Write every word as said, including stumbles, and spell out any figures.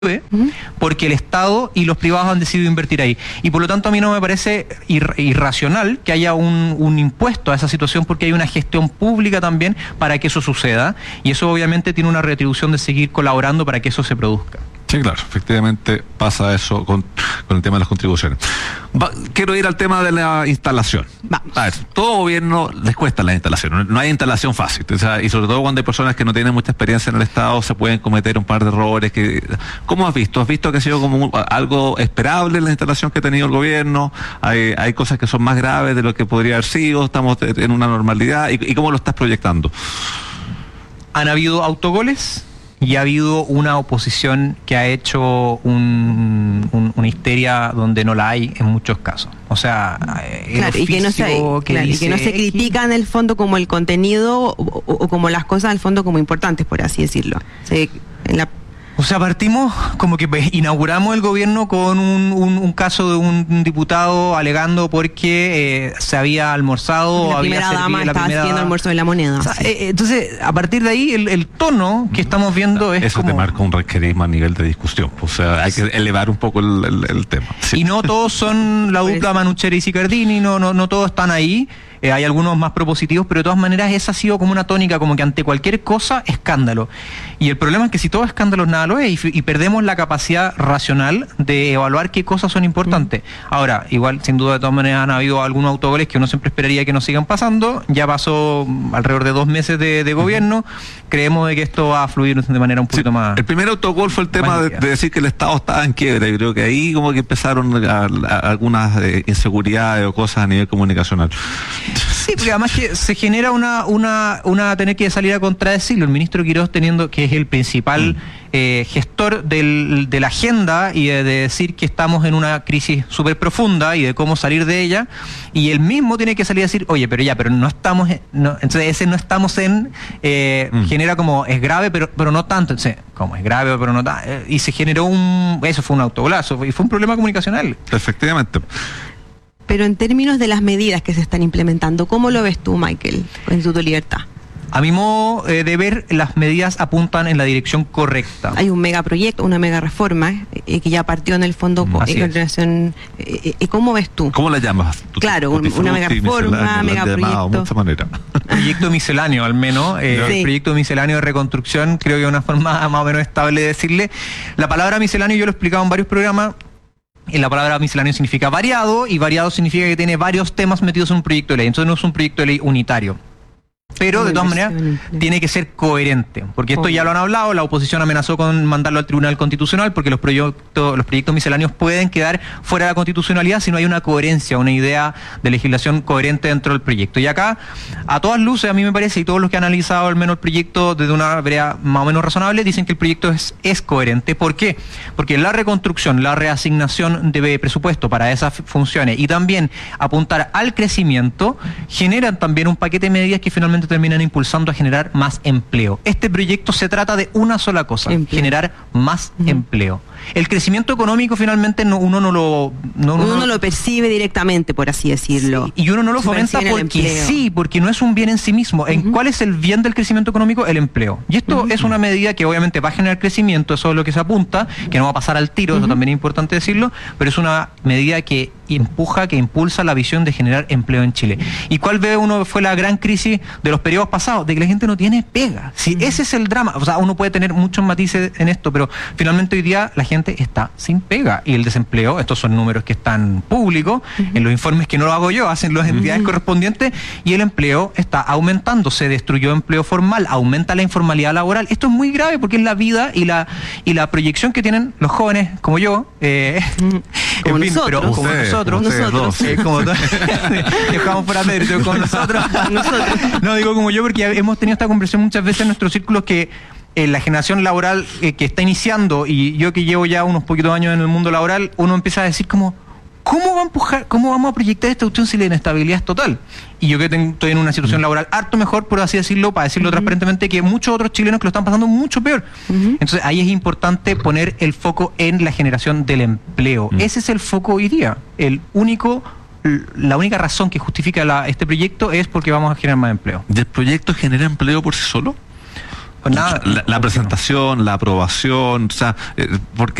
porque el Estado y los privados han decidido invertir ahí. Y por lo tanto a mí no me parece ir, irracional que haya un, un impuesto a esa situación, porque hay una gestión pública también para que eso suceda, y eso obviamente tiene una retribución de seguir colaborando para que eso se produzca. Sí, claro, efectivamente pasa eso con, con el tema de las contribuciones. Va, quiero ir al tema de la instalación. Va. A ver, todo gobierno les cuesta la instalación, no hay instalación fácil, o sea, y sobre todo cuando hay personas que no tienen mucha experiencia en el Estado, se pueden cometer un par de errores. Que, ¿cómo has visto? ¿Has visto que ha sido como un, algo esperable la instalación que ha tenido el gobierno? Hay, hay cosas que son más graves de lo que podría haber sido, estamos en una normalidad, ¿y, y cómo lo estás proyectando? Han habido autogoles y ha habido una oposición que ha hecho un, un, una histeria donde no la hay en muchos casos. O sea, el claro, y que no se, que claro, y que no se critica en el fondo como el contenido o, o, o como las cosas al fondo como importantes, por así decirlo. Se, en la O sea, partimos como que inauguramos el gobierno con un, un, un caso de un diputado alegando porque eh, se había almorzado. La había primera dama la estaba primera haciendo almuerzo de la moneda. O sea, sí. eh, entonces, a partir de ahí, el, el tono que estamos viendo es Eso como... te marca un requerismo a nivel de discusión. O sea, hay que elevar un poco el, el, el tema. Sí. Y no todos son la dupla Manucheri y Sicardini, no, no, no todos están ahí. Eh, hay algunos más propositivos, pero de todas maneras esa ha sido como una tónica, como que ante cualquier cosa, escándalo. Y el problema es que si todo escándalo nada lo es, y, y perdemos la capacidad racional de evaluar qué cosas son importantes. Mm. Ahora, igual, sin duda, de todas maneras han habido algunos autogoles que uno siempre esperaría que no sigan pasando. Ya pasó alrededor de dos meses de, de gobierno. Mm. Creemos de que esto va a fluir de manera un poquito sí, más... El primer autogol fue el tema de, de decir que el Estado estaba en quiebra, y creo que ahí como que empezaron a, a, algunas eh, inseguridades o cosas a nivel comunicacional. Sí, porque además que se genera una, una, una tener que salir a contradecirlo. El ministro Quirós, teniendo que es el principal eh, gestor del, de la agenda y de, de decir que estamos en una crisis súper profunda y de cómo salir de ella, y él mismo tiene que salir a decir, oye, pero ya, pero no estamos, en, no, entonces ese no estamos en, eh, mm. genera como, es grave, pero, pero no tanto, entonces, como es grave, pero no tanto, eh, y se generó un, eso fue un autogolazo, y fue un problema comunicacional. Efectivamente. Pero en términos de las medidas que se están implementando, ¿cómo lo ves tú, Michael, con Instituto Libertad? A mi modo eh, de ver, las medidas apuntan en la dirección correcta. Hay un megaproyecto, una mega reforma eh, que ya partió en el fondo mm, eh, con relación. Eh, eh, ¿Cómo ves tú? ¿Cómo la llamas? ¿Tú claro, un, una mega reforma, megaproyecto. manera. Proyecto misceláneo, al menos. Eh, sí. El proyecto misceláneo de reconstrucción, creo que es una forma más o menos estable de decirle. La palabra misceláneo yo lo he explicado en varios programas. La palabra misceláneo significa variado, y variado significa que tiene varios temas metidos en un proyecto de ley. Entonces no es un proyecto de ley unitario. Pero de todas maneras tiene que ser coherente, porque esto ya lo han hablado, la oposición amenazó con mandarlo al Tribunal Constitucional porque los proyectos, los proyectos misceláneos pueden quedar fuera de la constitucionalidad si no hay una coherencia, una idea de legislación coherente dentro del proyecto. Y acá, a todas luces, a mí me parece, y todos los que han analizado al menos el proyecto desde una vereda más o menos razonable, dicen que el proyecto es, es coherente. ¿Por qué? Porque la reconstrucción, la reasignación de presupuesto para esas funciones y también apuntar al crecimiento generan también un paquete de medidas que finalmente terminan impulsando a generar más empleo. Este proyecto se trata de una sola cosa, empleo. Generar más uh-huh. empleo. El crecimiento económico finalmente no, uno no lo... No, uno no, no lo percibe directamente, por así decirlo. Sí, y uno no lo fomenta porque sí, porque no es un bien en sí mismo. ¿En uh-huh. cuál es el bien del crecimiento económico? El empleo. Y esto uh-huh. es una medida que obviamente va a generar crecimiento, eso es lo que se apunta, que no va a pasar al tiro, uh-huh. eso también es importante decirlo, pero es una medida que empuja, que impulsa la visión de generar empleo en Chile. ¿Y cuál ve uno fue la gran crisis de los periodos pasados? De que la gente no tiene pega. Si uh-huh. ese es el drama, o sea, uno puede tener muchos matices en esto, pero finalmente hoy día la gente está sin pega, y el desempleo, estos son números que están públicos, uh-huh. en los informes que no lo hago yo, hacen las entidades uh-huh. correspondientes, y el empleo está aumentando, se destruyó empleo formal, aumenta la informalidad laboral. Esto es muy grave porque es la vida y la y la proyección que tienen los jóvenes como yo, eh, uh-huh. como, en fin, nosotros. Pero, como Usted, nosotros, nosotros, eh, como dejamos fuera de pero como nosotros, nosotros, no digo como yo porque hemos tenido esta conversación muchas veces en nuestros círculos que Eh, la generación laboral eh, que está iniciando, y yo que llevo ya unos poquitos años en el mundo laboral, uno empieza a decir como, ¿cómo va a empujar, cómo vamos a proyectar esta cuestión si la inestabilidad es total? Y yo que tengo, estoy en una situación laboral harto mejor, por así decirlo, para decirlo uh-huh. transparentemente, que muchos otros chilenos que lo están pasando mucho peor. Uh-huh. Entonces ahí es importante poner el foco en la generación del empleo. Uh-huh. Ese es el foco hoy día. El único La única razón que justifica la, este proyecto es porque vamos a generar más empleo. ¿Y el proyecto genera empleo por sí solo? Pues nada, la, la presentación, la aprobación, o sea, eh, porque